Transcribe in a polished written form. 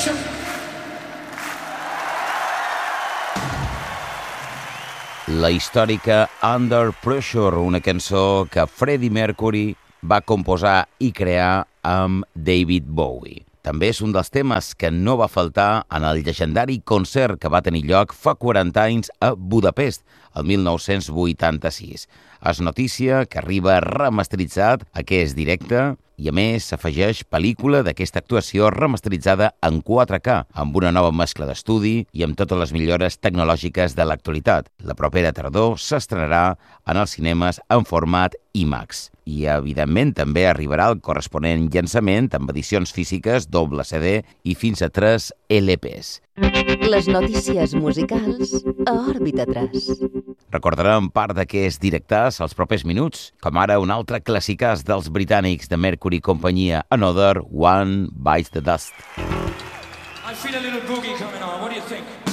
La històrica Under Pressure, una cançó que Freddie Mercury va composar i crear amb David Bowie. També és un dels temes que no va faltar en el llegendari concert que va tenir lloc fa 40 anys a Budapest, el 1986. És notícia que arriba remasteritzat, que és directe, i a més s'afegeix pel·lícula d'aquesta actuació remasteritzada en 4K, amb una nova mescla d'estudi i amb totes les millores tecnològiques de l'actualitat. La propera tardor s'estrenarà en els cinemes en format IMAX. I, evidentment, també arribarà el corresponent llançament amb edicions físiques, doble CD i fins a 3 LPs. Les notícies musicals a Òrbita 3. Recordarem part d'aquests directes als propers minuts, com ara un altre clàssicàs dels britànics de Mercury Companyia, Another One Bites the Dust. I feel a little boogie coming on. What do you think?